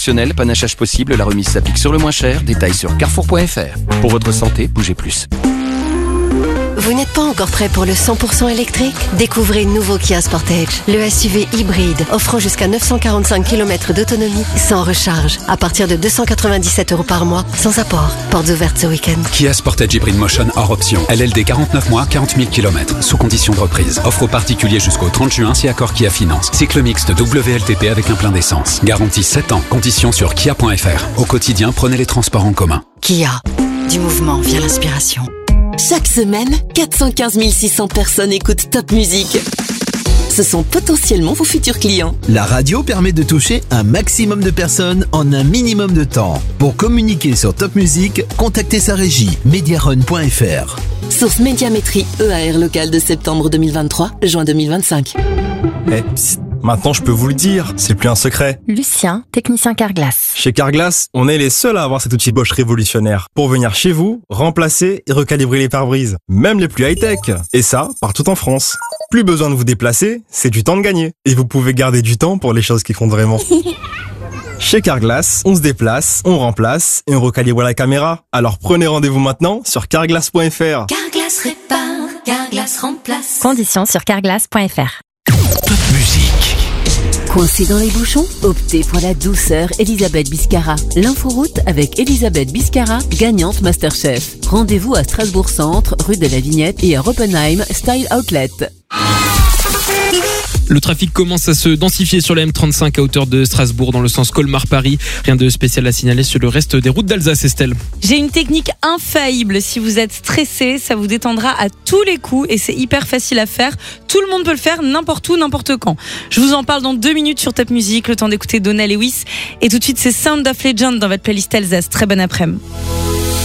promotionnel, panachage possible, la remise s'applique sur le moins cher. Détails sur carrefour.fr. Pour votre santé, bougez plus. Vous n'êtes pas encore prêt pour le 100% électrique ? Découvrez le nouveau Kia Sportage, le SUV hybride offrant jusqu'à 945 km d'autonomie sans recharge, à partir de 297 € par mois, sans apport. Portes ouvertes ce week-end. Kia Sportage Hybrid Motion hors option. LLD 49 mois, 40 000 km, sous condition de reprise. Offre aux particuliers jusqu'au 30 juin si accord Kia Finance. Cycle mixte WLTP avec un plein d'essence. Garantie 7 ans. Conditions sur kia.fr. Au quotidien, prenez les transports en commun. Kia, du mouvement vient l'inspiration. Chaque semaine, 415 600 personnes écoutent Top Music. Ce sont potentiellement vos futurs clients. La radio permet de toucher un maximum de personnes en un minimum de temps. Pour communiquer sur Top Music, contactez sa régie, mediarun.fr. Source Médiamétrie EAR local de septembre 2023, juin 2025. Psst, maintenant je peux vous le dire, c'est plus un secret. Lucien, technicien Carglass. Chez Carglass, on est les seuls à avoir cet outil Bosch révolutionnaire pour venir chez vous, remplacer et recalibrer les pare-brises, même les plus high-tech. Et ça, partout en France. Plus besoin de vous déplacer, c'est du temps de gagner. Et vous pouvez garder du temps pour les choses qui comptent vraiment. Chez Carglass, on se déplace, on remplace et on recalibre la caméra. Alors prenez rendez-vous maintenant sur carglass.fr. Carglass répare, Carglass remplace. Conditions sur carglass.fr. Top Music. Coincé dans les bouchons ? Optez pour la douceur Elisabeth Biscara. L'inforoute avec Elisabeth Biscara, gagnante Masterchef. Rendez-vous à Strasbourg Centre, rue de la Vignette et à Oppenheim Style Outlet. Le trafic commence à se densifier sur la M35 à hauteur de Strasbourg dans le sens Colmar-Paris. Rien de spécial à signaler sur le reste des routes d'Alsace, Estelle. J'ai une technique infaillible. Si vous êtes stressé, ça vous détendra à tous les coups et c'est hyper facile à faire. Tout le monde peut le faire, n'importe où, n'importe quand. Je vous en parle dans 2 minutes sur Top Music, le temps d'écouter Donna Lewis. Et tout de suite, c'est Sound of Legend dans votre playlist Alsace. Très bon après-midi.